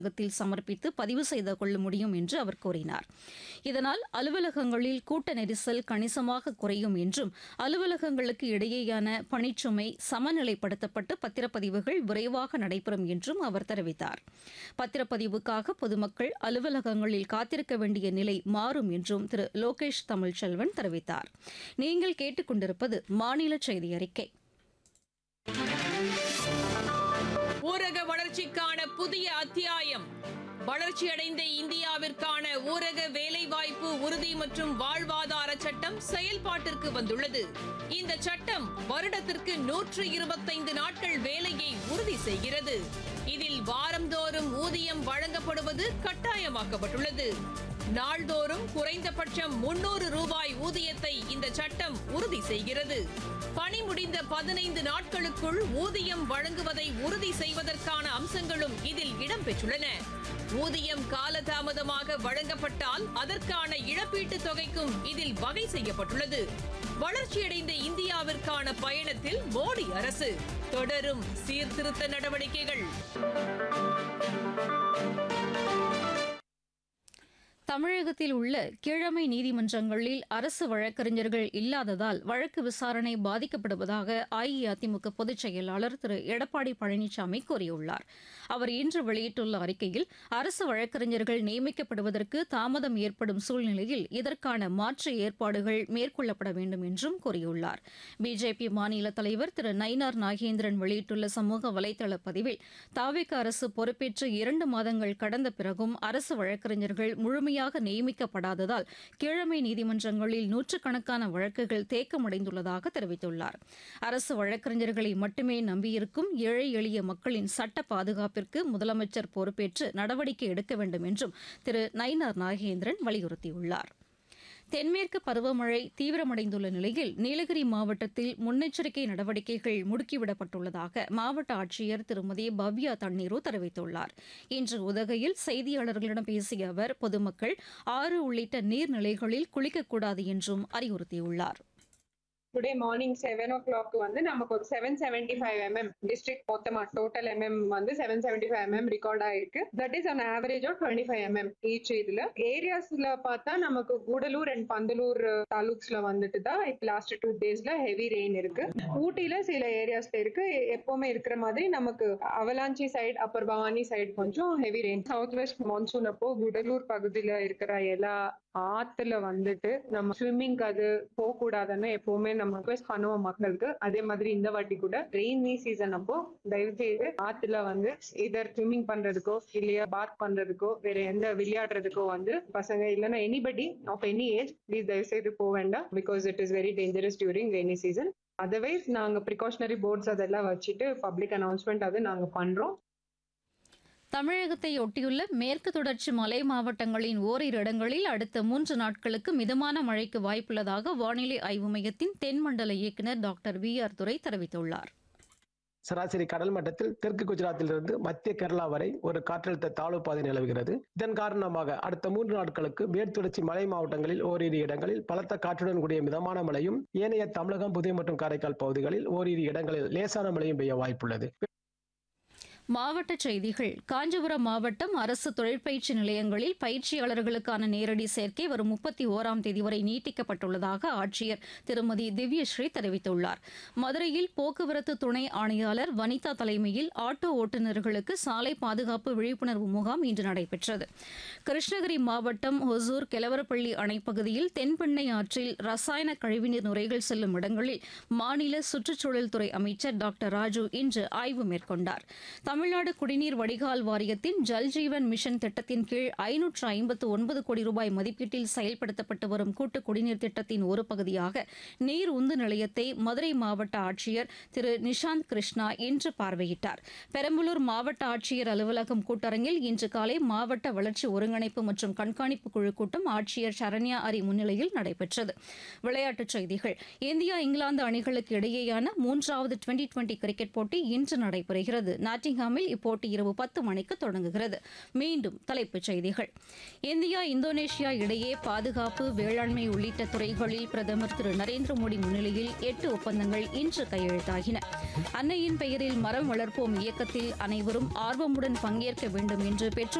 அலுவலகத்தில் சமர்ப்பித்து பதிவு செய்து கொள்ள முடியும் என்று அவர் கூறினார். இதனால் அலுவலகங்களில் கூட்ட நெரிசல் கணிசமாக குறையும் என்றும் அலுவலகங்களுக்கு இடையேயான பணிச்சுமை சமநிலைப்படுத்தப்பட்டு பத்திரப்பதிவுகள் விரைவாக நடைபெறும் என்றும் அவர் தெரிவித்தார். பத்திரப்பதிவுக்காக பொதுமக்கள் அலுவலகங்களில் காத்திருக்க வேண்டிய நிலை மாறும் என்றும் திரு லோகேஷ் தமிழ்ச்செல்வன் தெரிவித்தார். நீங்கள் கேட்டுக்கொண்டிருப்பது மாநில செய்தி அறிக்கை. ஊரக வளர்ச்சிக்கான புதிய அத்தியாயம். வளர்ச்சியடைந்த இந்தியாவிற்கான ஊரக வேலைவாய்ப்பு உறுதி மற்றும் வாழ்வாதார சட்டம் செயல்பாட்டிற்கு வந்துள்ளது. இந்த சட்டம் வருடத்திற்கு 125 நாட்கள் வேலையை உறுதி செய்கிறது. இதில் வாரந்தோறும் ஊதியம் வழங்கப்படுவது கட்டாயமாக்கப்பட்டுள்ளது. நாள்தோறும் குறைந்தபட்சம் 300 ரூபாய் ஊதியத்தை இந்த சட்டம் உறுதி செய்கிறது. பணி முடிந்த 15 நாட்களுக்குள் ஊதியம் வழங்குவதை உறுதி செய்வதற்கான அம்சங்களும் இதில் இடம்பெற்றுள்ளன. ஊதியம் காலதாமதமாக வழங்கப்பட்டால் அதற்கான இழப்பீட்டுத் தொகைக்கும் இதில் வகை செய்யப்பட்டுள்ளது. வளர்ச்சியடைந்த இந்தியாவிற்கான பயணத்தில் மோடி அரசு தொடரும் சீர்திருத்த நடவடிக்கைகள். தமிழகத்தில் உள்ள கீழமை நீதிமன்றங்களில் அரசு வழக்கறிஞர்கள் இல்லாததால் வழக்கு விசாரணை பாதிக்கப்படுவதாக அஇஅதிமுக பொதுச் செயலாளர் திரு எடப்பாடி பழனிசாமி கூறியுள்ளார். அவர் இன்று வெளியிட்டுள்ள அறிக்கையில் அரசு வழக்கறிஞர்கள் நியமிக்கப்படுவதற்கு தாமதம் ஏற்படும் சூழ்நிலையில் இதற்கான மாற்று ஏற்பாடுகள் மேற்கொள்ளப்பட வேண்டும் என்றும் கூறியுள்ளார். பிஜேபி மாநில தலைவர் திரு நயினார் நாகேந்திரன் வெளியிட்டுள்ள சமூக வலைதள பதிவில் தாவேக அரசு பொறுப்பேற்று 2 மாதங்கள் கடந்த பிறகும் அரசு வழக்கறிஞர்கள் முழுமையாக நியமிக்கப்படாததால் கீழமை நீதிமன்றங்களில் நூற்றுக்கணக்கான வழக்குகள் தேக்கமடைந்துள்ளதாக தெரிவித்துள்ளார். அரசு வழக்கறிஞர்களை மட்டுமே நம்பியிருக்கும் ஏழை எளிய மக்களின் சட்ட பாதுகாப்பிற்கு முதலமைச்சர் பொறுப்பேற்று நடவடிக்கை எடுக்க வேண்டும் என்றும் திரு நயினார் நாகேந்திரன் வலியுறுத்தியுள்ளார். தென்மேற்கு பருவமழை தீவிரமடைந்துள்ள நிலையில் நீலகிரி மாவட்டத்தில் முன்னெச்சரிக்கை நடவடிக்கைகள் முடுக்கிவிடப்பட்டுள்ளதாக மாவட்ட ஆட்சியர் திருமதி பவ்யா தண்ணீரு தெரிவித்துள்ளார். இன்று உதகையில் செய்தியாளர்களிடம் பேசிய அவர் பொதுமக்கள் ஆறு உள்ளிட்ட நீர்நிலைகளில் குளிக்கக்கூடாது என்றும் அறிவுறுத்தியுள்ளார். டுடே மார்னிங் 7 o'clock வந்து நமக்கு ஒரு 775 mm டிஸ்ட்ரிக்ட் மொத்தமா டோட்டல் வந்து 775 mm ரெக்கார்ட் ஆயிருக்கு. That is on average of 25 mm each. இதுல ஏரியாஸ்ல பார்த்தா நமக்கு கூடலூர் அண்ட் பந்தலூர் தாலுக்ஸ்ல வந்துட்டு தான் லாஸ்ட் 2 daysல ஹெவி ரெயின் இருக்கு. ஊட்டில சில ஏரியாஸ்ல இருக்கு. எப்பவுமே இருக்கிற மாதிரி நமக்கு avalanche side, Appar Bhavani side கொஞ்சம் heavy rain. South west monsoon அப்போ கூடலூர் பகுதியில இருக்கிற எல்லா ஆத்துல வந்துட்டு நம்ம ஸ்விம்மிங் அது போக கூடாதுன்னு எப்பவுமே நம்ம ரிக்வெஸ்ட் பண்ணுவோம் மக்களுக்கு. அதே மாதிரி இந்த வாட்டி கூட ரெயினி சீசன் அப்போ தயவு செய்து ஆத்துல வந்து இதர் ஸ்விம்மிங் பண்றதுக்கோ இல்லையா பாத் பண்றதுக்கோ வேற எந்த விளையாடுறதுக்கோ வந்து பசங்க இல்லைன்னா anybody of any age please தயவு செய்து போக வேண்டாம். Because it is very dangerous during rainy season. Otherwise நாங்க ப்ரிகாஷனரி போர்ட்ஸ் அதெல்லாம் வச்சுட்டு பப்ளிக் அனௌன்ஸ்மெண்ட் அது நாங்க பண்றோம். தமிழகத்தை ஒட்டியுள்ள மேற்கு தொடர்ச்சி மலை மாவட்டங்களின் ஓரிரு இடங்களில் அடுத்த 3 நாட்களுக்கு மிதமான மழைக்கு வாய்ப்புள்ளதாக வானிலை ஆய்வு மையத்தின் தென்மண்டல இயக்குநர் டாக்டர் VR துரை தெரிவித்துள்ளார். சராசரி கடல் மட்டத்தில் தெற்கு குஜராத்திலிருந்து மத்திய கேரளா வரை ஒரு காற்றழுத்த தாழ்வு பாதை நிலவுகிறது. இதன் காரணமாக அடுத்த 3 நாட்களுக்கு மேற்குத்தொடர்ச்சி மலை மாவட்டங்களில் ஓரிரு இடங்களில் பலத்த காற்றுடன் கூடிய மிதமான மழையும், ஏனைய தமிழகம், புதுவை மற்றும் காரைக்கால் பகுதிகளில் ஓரிரு இடங்களில் லேசான மழையும் பெய்ய வாய்ப்புள்ளது. மாவட்டச் செய்திகள். காஞ்சிபுரம் மாவட்டம் அரசு தொழிற்பயிற்சி நிலையங்களில் பயிற்சியாளர்களுக்கான நேரடி சேர்க்கை வரும் 31ஆம் தேதி வரை நீட்டிக்கப்பட்டுள்ளதாக ஆட்சியர் திருமதி திவ்யஸ்ரீ தெரிவித்துள்ளார். மதுரையில் போக்குவரத்து துணை ஆணையாளர் வனிதா தலைமையில் ஆட்டோ ஓட்டுநர்களுக்கு சாலை பாதுகாப்பு விழிப்புணர்வு முகாம் இன்று நடைபெற்றது. கிருஷ்ணகிரி மாவட்டம் ஒசூர் கெலவரப்பள்ளி அணைப்பகுதியில் தென்பெண்ணை ஆற்றில் ரசாயன கழிவுநீர் நுரைகள் செல்லும் இடங்களில் மாநில சுற்றுச்சூழல் துறை அமைச்சர் டாக்டர் ராஜு இன்று ஆய்வு மேற்கொண்டார். தமிழ்நாடு குடிநீர் வடிகால் வாரியத்தின் ஜல்ஜீவன் மிஷன் திட்டத்தின் கீழ் 559 கோடி ரூபாய் மதிப்பீட்டில் செயல்படுத்தப்பட்டு வரும் கூட்டு குடிநீர் திட்டத்தின் ஒரு பகுதியாக நீர் உந்து நிலையத்தை மதுரை மாவட்ட ஆட்சியர் திரு நிஷாந்த் கிருஷ்ணா இன்று பார்வையிட்டார். பெரம்பலூர் மாவட்ட ஆட்சியர் அலுவலகம் கூட்டரங்கில் இன்று காலை மாவட்ட வளர்ச்சி ஒருங்கிணைப்பு மற்றும் கண்காணிப்பு குழு கூட்டம் ஆட்சியர் சரண்யா அரி முன்னிலையில் நடைபெற்றது. விளையாட்டுச் செய்திகள். இந்தியா இங்கிலாந்து அணிகளுக்கு இடையேயான 3வது டுவெண்டி கிரிக்கெட் போட்டி இன்று நடைபெறுகிறது. நாட்டிங்ஹாம் பர்மிங்ஹாமில் இப்போட்டி இரவு 10 மணிக்கு தொடங்குகிறது. மீண்டும் தலைப்புச் செய்திகள். இந்தியா இந்தோனேஷியா இடையே பாதுகாப்பு, வேளாண்மை உள்ளிட்ட துறைகளில் பிரதமர் திரு நரேந்திர மோடி முன்னிலையில் 8 ஒப்பந்தங்கள் இன்று கையெழுத்தாகின. அன்னையின் பெயரில் மரம் வளர்ப்போம் இயக்கத்தில் அனைவரும் ஆர்வமுடன் பங்கேற்க வேண்டும் என்று பெற்றோர்